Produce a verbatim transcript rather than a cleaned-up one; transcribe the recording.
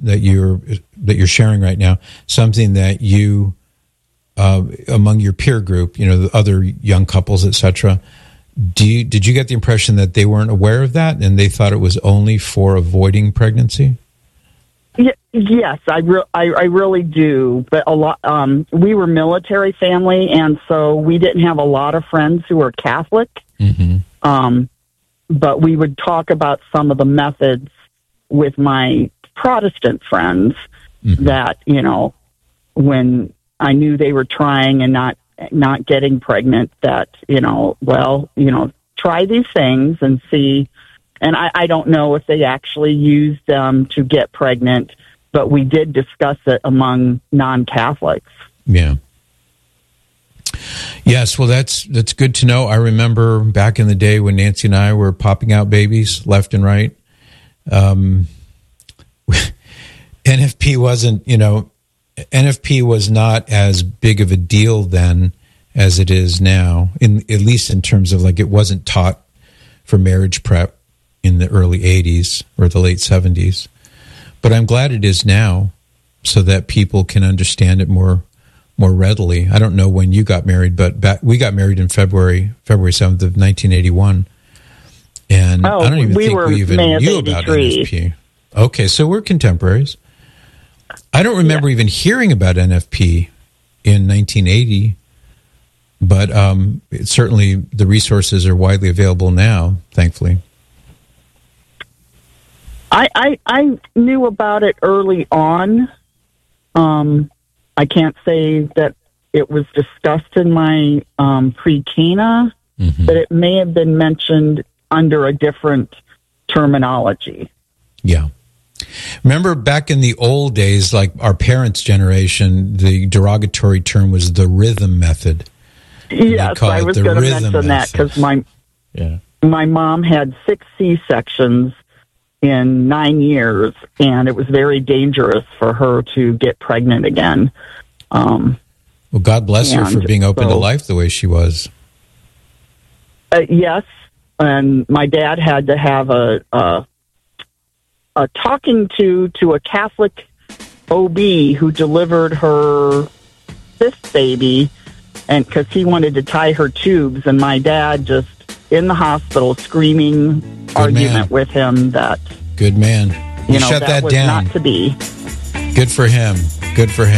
that you're that you're sharing right now, something that you uh, among your peer group, you know, the other young couples, et cetera. Do you, did you get the impression that they weren't aware of that and they thought it was only for avoiding pregnancy? Yes, I, re- I, I really do. But a lot, um, we were military family, and so we didn't have a lot of friends who were Catholic. Mm-hmm. Um, but we would talk about some of the methods with my Protestant friends mm-hmm. that, you know, when I knew they were trying and not not getting pregnant, that, you know, well, you know, try these things and see. And I, I don't know if they actually used them to get pregnant, but we did discuss it among non-Catholics. Yeah. Yes, well, that's that's good to know. I remember back in the day when Nancy and I were popping out babies left and right. Um, N F P wasn't, you know, N F P was not as big of a deal then as it is now, in at least in terms of, like, it wasn't taught for marriage prep in the early eighties or the late seventies. But I'm glad it is now so that people can understand it more more readily. I don't know when you got married, but back, we got married in February, February seventh of nineteen eighty-one. And oh, I don't even we think we even knew about N F P. Okay, so we're contemporaries. I don't remember yeah. even hearing about N F P in nineteen eighty, but um, it, certainly the resources are widely available now, thankfully. I, I, I knew about it early on. Um, I can't say that it was discussed in my um, pre-Cana, mm-hmm. but it may have been mentioned under a different terminology. Yeah. Remember back in the old days, like our parents' generation, the derogatory term was the rhythm method. Yes, I was going to mention method. that because my, yeah. my mom had six C-sections in nine years, and it was very dangerous for her to get pregnant again. Um, well, God bless her for being open so, to life the way she was. Uh, yes, and my dad had to have a, a a talking to to a Catholic O B who delivered her fifth baby, and because he wanted to tie her tubes, and my dad just in the hospital screaming Good argument man. with him that Good man. You, you know, shut that, that was down. Not to be. Good for him. Good for him.